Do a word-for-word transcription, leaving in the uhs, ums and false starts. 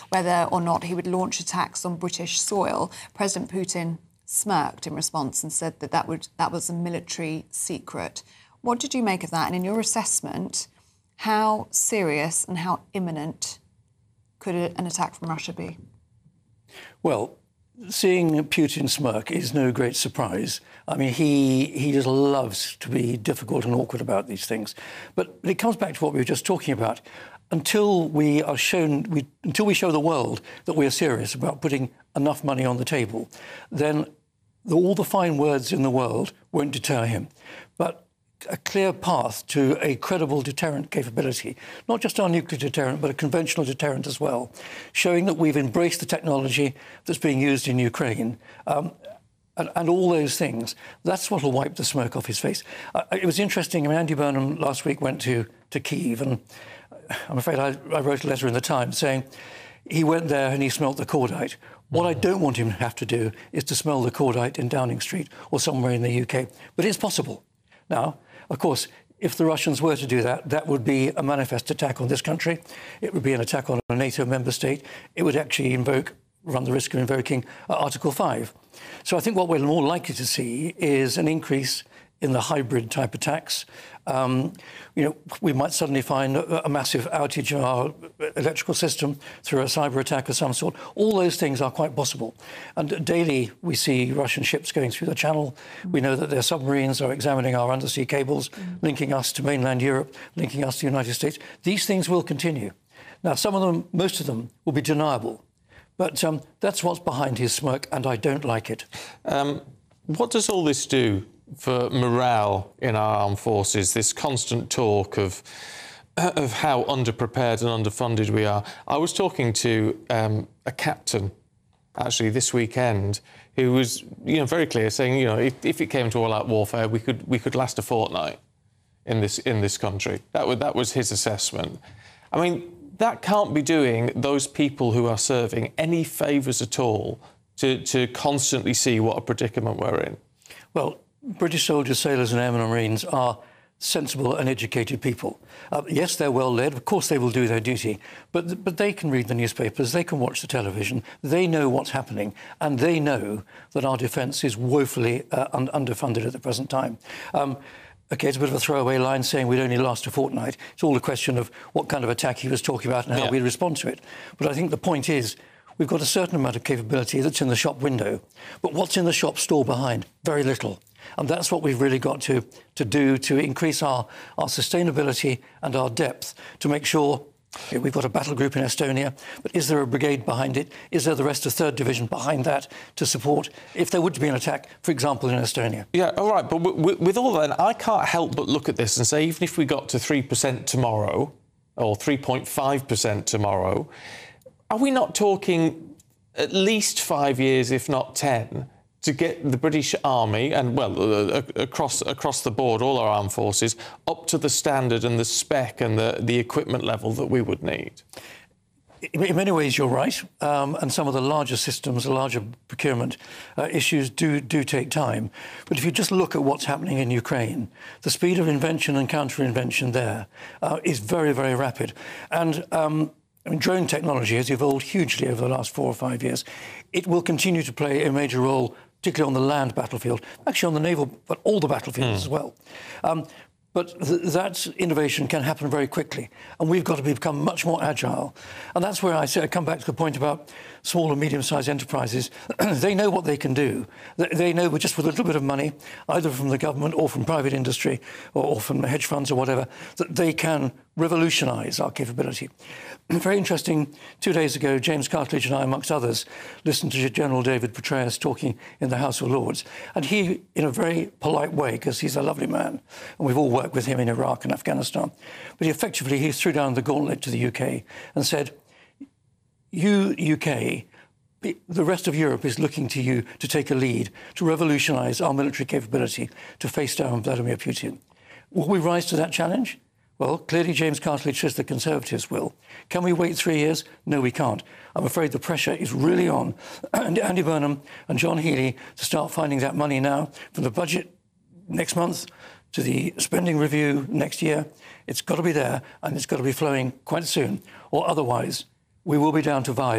whether or not he would launch attacks on British soil. President Putin smirked in response and said that that, would, that was a military secret. What did you make of that? And in your assessment, how serious and how imminent could an attack from Russia be? Well, seeing Putin smirk is no great surprise. I mean, he he just loves to be difficult and awkward about these things. But, but it comes back to what we were just talking about. Until we are shown, we, until we show the world that we are serious about putting enough money on the table, then the, all the fine words in the world won't deter him. But a clear path to a credible deterrent capability, not just our nuclear deterrent, but a conventional deterrent as well, showing that we've embraced the technology that's being used in Ukraine, um, and, and all those things. That's what will wipe the smoke off his face. Uh, it was interesting. I mean, Andy Burnham last week went to, to Kyiv, and I'm afraid I, I wrote a letter in the Times saying he went there and he smelt the cordite. What I don't want him to have to do is to smell the cordite in Downing Street or somewhere in the U K. But it's possible. Now, of course, if the Russians were to do that, that would be a manifest attack on this country. It would be an attack on a NATO member state. It would actually invoke, run the risk of invoking uh, Article five. So I think what we're more likely to see is an increase in the hybrid type attacks. Um, you know, we might suddenly find a, a massive outage in our electrical system through a cyber attack of some sort. All those things are quite possible. And daily we see Russian ships going through the channel. Mm. We know that their submarines are examining our undersea cables, mm. linking us to mainland Europe, linking us to the United States. These things will continue. Now, some of them, most of them, will be deniable. But um, that's what's behind his smirk, and I don't like it. Um, what does all this do for morale in our armed forces, this constant talk of of how underprepared and underfunded we are? I was talking to um, a captain, actually, this weekend, who was, you know, very clear, saying, you know, if, if it came to all-out warfare, we could we could last a fortnight in this in this country. That was that was his assessment. I mean, that can't be doing those people who are serving any favours at all to to constantly see what a predicament we're in. Well, British soldiers, sailors and airmen and marines are sensible and educated people. Uh, yes, they're well led. Of course, they will do their duty. But, but they can read the newspapers, they can watch the television, they know what's happening, and they know that our defence is woefully uh, un underfunded at the present time. Um, OK, it's a bit of a throwaway line saying we'd only last a fortnight. It's all a question of what kind of attack he was talking about and how yeah. we respond to it. But I think the point is, we've got a certain amount of capability that's in the shop window. But what's in the shop store behind? Very little. And that's what we've really got to, to do to increase our, our sustainability and our depth, to make sure okay, we've got a battle group in Estonia, but is there a brigade behind it? Is there the rest of third Division behind that to support if there would be an attack, for example, in Estonia? Yeah, all right, but with all that, I can't help but look at this and say, even if we got to three percent tomorrow, or three point five percent tomorrow, are we not talking at least five years, if not ten, to get the British Army and, well, uh, across across the board, all our armed forces, up to the standard and the spec and the, the equipment level that we would need? In many ways, you're right. Um, and some of the larger systems, the larger procurement uh, issues do, do take time. But if you just look at what's happening in Ukraine, the speed of invention and counter-invention there uh, is very, very rapid. And um, I mean, drone technology has evolved hugely over the last four or five years. It will continue to play a major role, particularly on the land battlefield, actually on the naval, but all the battlefields mm. as well. Um, but th that innovation can happen very quickly, and we've got to become much more agile. And that's where I say I come back to the point about small and medium-sized enterprises. They know what they can do. They know just with a little bit of money, either from the government or from private industry or, or from hedge funds or whatever, that they can revolutionise our capability. Very interesting, two days ago, James Cartledge and I, amongst others, listened to General David Petraeus talking in the House of Lords. And he, in a very polite way, because he's a lovely man, and we've all worked with him in Iraq and Afghanistan, but he effectively, he threw down the gauntlet to the U K and said, you, U K, the rest of Europe is looking to you to take a lead, to revolutionise our military capability to face down Vladimir Putin. Will we rise to that challenge? Well, clearly James Cartledge says the Conservatives will. Can we wait three years? No, we can't. I'm afraid the pressure is really on Andy Burnham and John Healey to start finding that money now, from the budget next month to the spending review next year. It's got to be there, and it's got to be flowing quite soon, or otherwise we will be down to vibe.